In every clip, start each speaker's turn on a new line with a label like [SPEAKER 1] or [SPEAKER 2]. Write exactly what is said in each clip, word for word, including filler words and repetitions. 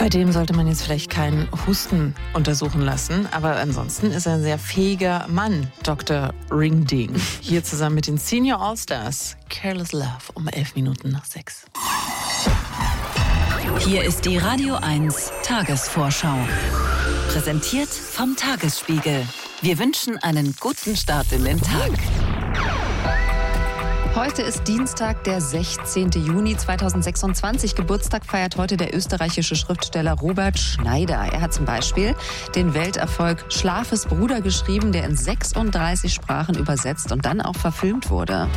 [SPEAKER 1] Bei dem sollte man jetzt vielleicht keinen Husten untersuchen lassen, aber ansonsten ist er ein sehr fähiger Mann, Doktor Ringding. Hier zusammen mit den Senior All-Stars. Careless Love um elf Minuten nach sechs.
[SPEAKER 2] Hier ist die Radio eins Tagesvorschau. Präsentiert vom Tagesspiegel. Wir wünschen einen guten Start in den Tag.
[SPEAKER 3] Heute ist Dienstag, der sechzehnten Juni zweitausendsechsundzwanzig. Geburtstag feiert heute der österreichische Schriftsteller Robert Schneider. Er hat zum Beispiel den Welterfolg Schlafes Bruder geschrieben, der in sechsunddreißig Sprachen übersetzt und dann auch verfilmt wurde.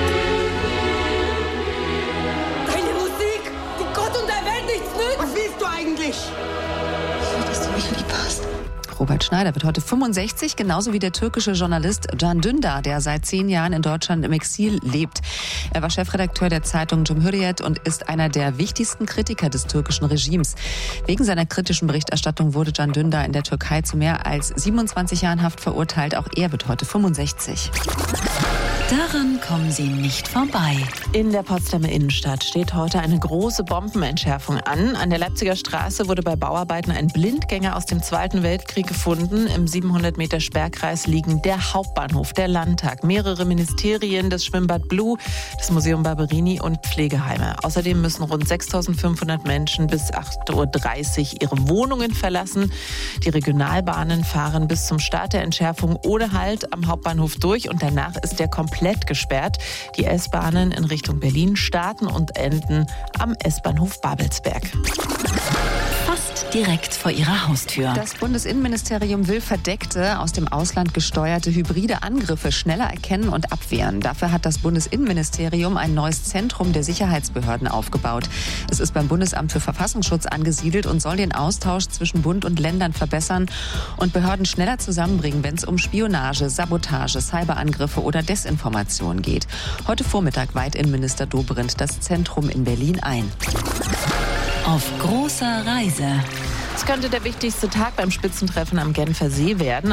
[SPEAKER 4] Deine Musik, die Gott und der Welt nichts nützt. Was willst du eigentlich?
[SPEAKER 3] Dass du mich lieb hast. Robert Schneider wird heute fünfundsechzig, genauso wie der türkische Journalist Can Dündar, der seit zehn Jahren in Deutschland im Exil lebt. Er war Chefredakteur der Zeitung Cumhuriyet und ist einer der wichtigsten Kritiker des türkischen Regimes. Wegen seiner kritischen Berichterstattung wurde Can Dündar in der Türkei zu mehr als siebenundzwanzig Jahren Haft verurteilt. Auch er wird heute fünfundsechzig.
[SPEAKER 2] Daran kommen Sie nicht vorbei.
[SPEAKER 1] In der Potsdamer Innenstadt steht heute eine große Bombenentschärfung an. An der Leipziger Straße wurde bei Bauarbeiten ein Blindgänger aus dem Zweiten Weltkrieg gefunden. Im siebenhundert Meter Sperrkreis liegen der Hauptbahnhof, der Landtag, mehrere Ministerien, das Schwimmbad Blue, das Museum Barberini und Pflegeheime. Außerdem müssen rund sechstausendfünfhundert Menschen bis acht Uhr dreißig ihre Wohnungen verlassen. Die Regionalbahnen fahren bis zum Start der Entschärfung ohne Halt am Hauptbahnhof durch und danach ist der komplett gesperrt. Die S-Bahnen in Richtung Berlin starten und enden am S-Bahnhof Babelsberg.
[SPEAKER 2] Fast direkt vor Ihrer Haustür.
[SPEAKER 3] Das Bundesinnenministerium will verdeckte, aus dem Ausland gesteuerte hybride Angriffe schneller erkennen und abwehren. Dafür hat das Bundesinnenministerium ein neues Zentrum der Sicherheitsbehörden aufgebaut. Es ist beim Bundesamt für Verfassungsschutz angesiedelt und soll den Austausch zwischen Bund und Ländern verbessern und Behörden schneller zusammenbringen, wenn es um Spionage, Sabotage, Cyberangriffe oder Desinformation geht. Heute Vormittag weiht Innenminister Dobrindt das Zentrum in Berlin ein.
[SPEAKER 2] Auf großer Reise.
[SPEAKER 1] Es könnte der wichtigste Tag beim Spitzentreffen am Genfer See werden.